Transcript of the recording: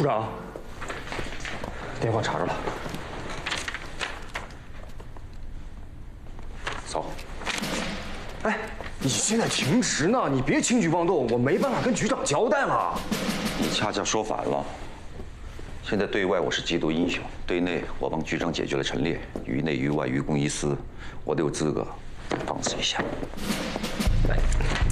处长，电话查着了。走。哎，你现在停职呢，你别轻举妄动，我没办法跟局长交代了。 你恰恰说反了。现在对外我是缉毒英雄，对内我帮局长解决了陈烈，于内于外，于公于私，我都有资格放肆一下。哎。